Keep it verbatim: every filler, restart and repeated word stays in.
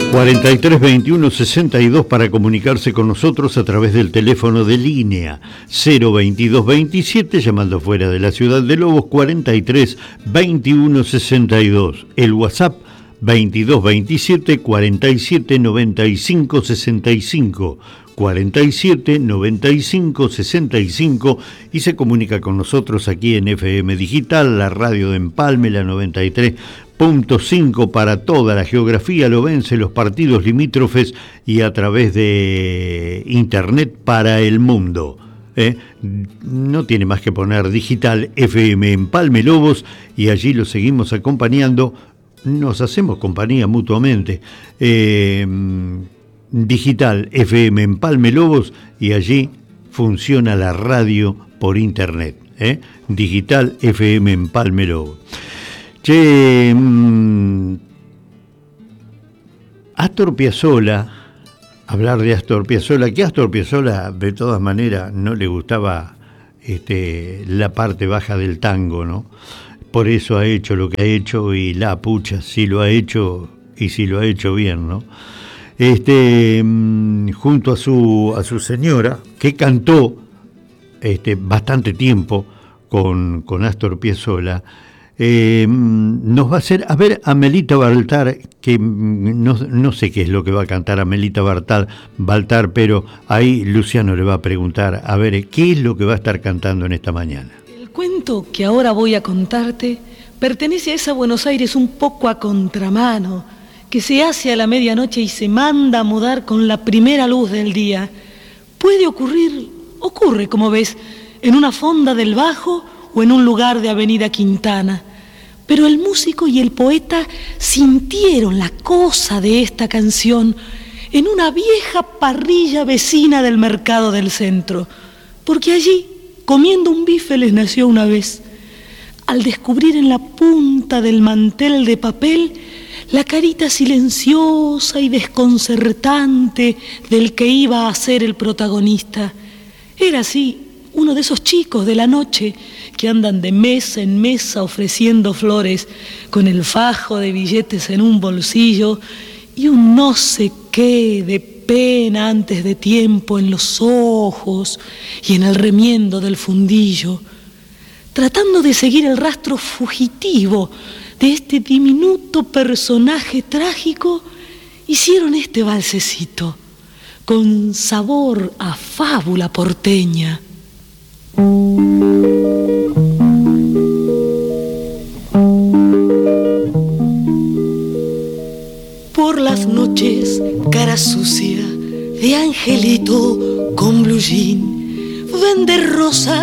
cuarenta y tres veintiuno sesenta y dos para comunicarse con nosotros a través del teléfono de línea cero veintidós veintisiete, llamando fuera de la ciudad de Lobos, cuarenta y tres veintiuno sesenta y dos. El WhatsApp veintidós veintisiete cuarenta y siete noventa y cinco sesenta y cinco, cuarenta y siete noventa y cinco sesenta y cinco, y se comunica con nosotros aquí en F M Digital, la radio de Empalme, la noventa y tres punto cinco para toda la geografía lobense, los partidos limítrofes y a través de internet para el mundo. ¿Eh? No tiene más que poner digital F M Empalme Lobos y allí lo seguimos acompañando. Nos hacemos compañía mutuamente. Eh, digital F M Empalme Lobos y allí funciona la radio por internet. ¿Eh? Digital F M Empalme Lobos. Che, mmm, Astor Piazzolla, hablar de Astor Piazzolla, que Astor Piazzolla de todas maneras no le gustaba este, la parte baja del tango, ¿no? Por eso ha hecho lo que ha hecho y la pucha, si lo ha hecho y si lo ha hecho bien, ¿no? Este, mmm, junto a su, a su señora, que cantó este, bastante tiempo con, con Astor Piazzolla, Eh, nos va a hacer, a ver, Amelita Baltar, que no, no sé qué es lo que va a cantar Amelita Baltar, Baltar, pero ahí Luciano le va a preguntar, a ver, ¿qué es lo que va a estar cantando en esta mañana? El cuento que ahora voy a contarte pertenece a esa Buenos Aires un poco a contramano, que se hace a la medianoche y se manda a mudar con la primera luz del día. Puede ocurrir, ocurre, como ves, en una fonda del Bajo o en un lugar de Avenida Quintana. Pero el músico y el poeta sintieron la cosa de esta canción en una vieja parrilla vecina del mercado del centro, porque allí, comiendo un bife, les nació una vez. Al descubrir en la punta del mantel de papel la carita silenciosa y desconcertante del que iba a ser el protagonista. Era así, uno de esos chicos de la noche que andan de mesa en mesa ofreciendo flores con el fajo de billetes en un bolsillo y un no sé qué de pena antes de tiempo en los ojos y en el remiendo del fundillo, tratando de seguir el rastro fugitivo de este diminuto personaje trágico, hicieron este valsecito con sabor a fábula porteña. Por las noches, cara sucia de angelito con blue jean, vende rosas